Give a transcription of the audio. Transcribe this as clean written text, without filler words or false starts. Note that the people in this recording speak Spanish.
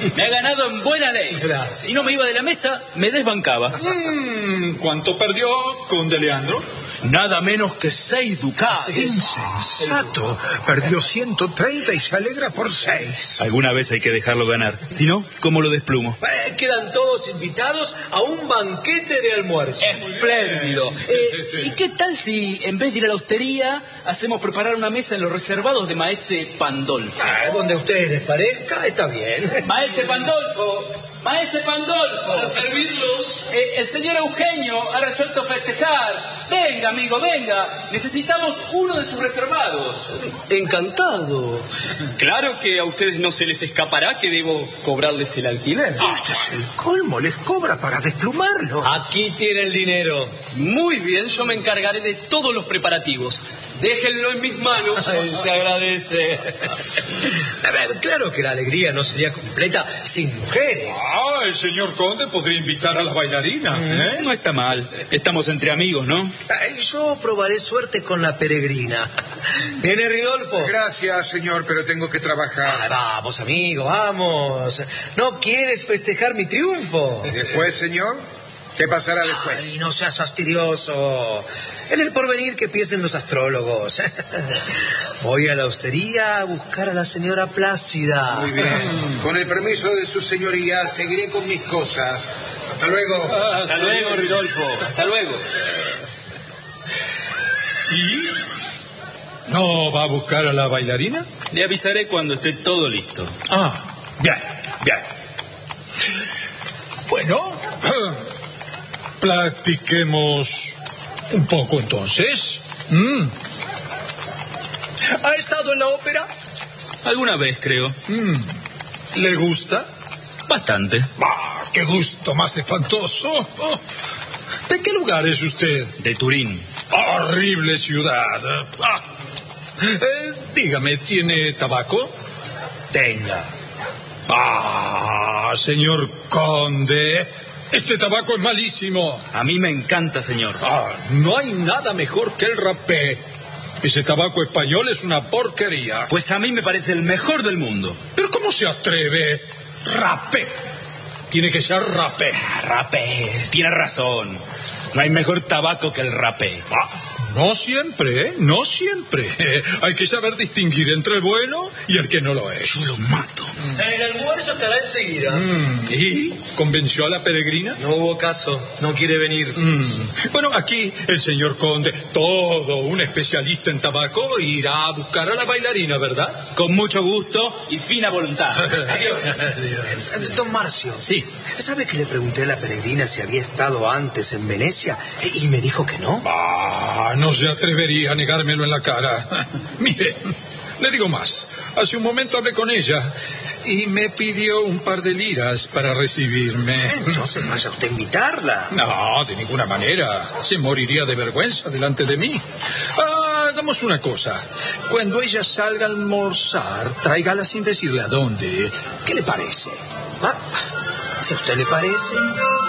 Me ha ganado en buena ley. Gracias. Si no me iba de la mesa, me desbancaba. ¿Cuánto perdió, conde Leandro? Nada menos que 6 ducados. Insensato. Perdió 130 y se alegra por 6. Alguna vez hay que dejarlo ganar. Si no, ¿cómo lo desplumo? Quedan todos invitados a un banquete de almuerzo. Espléndido. ¿Y qué tal si, en vez de ir a la hostería, hacemos preparar una mesa en los reservados de Maese Pandolfo? Donde a ustedes les parezca, está bien. Maese Pandolfo. Maese Pandolfo. Para servirlos. El señor Eugenio ha resuelto festejar. Venga, amigo, venga. Necesitamos uno de sus reservados. Encantado. Claro que a ustedes no se les escapará que debo cobrarles el alquiler. Este es el colmo, les cobra para desplumarlo. Aquí tiene el dinero. Muy bien, yo me encargaré de todos los preparativos. Déjenlo en mis manos. Se agradece. A ver, claro que la alegría no sería completa sin mujeres. El señor conde podría invitar a la bailarina. No está mal. Estamos entre amigos, ¿no? Yo probaré suerte con la peregrina. ¿Viene Ridolfo? Gracias, señor, pero tengo que trabajar. Vamos, amigo, vamos. ¿No quieres festejar mi triunfo? ¿Y después, señor? ¿Qué pasará después? Ay, no seas fastidioso. En el porvenir que piensen los astrólogos. Voy a la hostería a buscar a la señora Plácida. Muy bien. Con el permiso de su señoría, seguiré con mis cosas. Hasta luego. Hasta luego, Ridolfo. Hasta luego. ¿Y no va a buscar a la bailarina? Le avisaré cuando esté todo listo. Bien, bien. Bueno, practiquemos un poco entonces. ¿Ha estado en la ópera? Alguna vez, creo. ¿Le gusta? Bastante. ¡Qué gusto más espantoso! ¿De qué lugar es usted? De Turín. Horrible ciudad. Dígame, ¿tiene tabaco? Tenga. Señor conde, este tabaco es malísimo. A mí me encanta, señor. No hay nada mejor que el rapé. Ese tabaco español es una porquería. Pues a mí me parece el mejor del mundo. ¿Pero cómo se atreve? Rapé. Tiene que ser rapé. Rapé. Tiene razón. No hay mejor tabaco que el rapé. No siempre, ¿eh? No siempre. Hay que saber distinguir entre el bueno y el que no lo es. Yo lo mato. El almuerzo estará enseguida. ¿Y convenció a la peregrina? No hubo caso, no quiere venir. Bueno, aquí el señor conde, todo un especialista en tabaco, irá a buscar a la bailarina, ¿verdad? Con mucho gusto y fina voluntad. Don Marcio. Sí. ¿Sabe que le pregunté a la peregrina si había estado antes en Venecia? Y me dijo que no. No se atrevería a negármelo en la cara. Mire, le digo más. Hace un momento hablé con ella y me pidió un par de liras para recibirme. Entonces vaya usted a invitarla. No, de ninguna manera. Se moriría de vergüenza delante de mí. Hagamos una cosa. Cuando ella salga a almorzar, tráigala sin decirle a dónde. ¿Qué le parece? Si a usted le parece.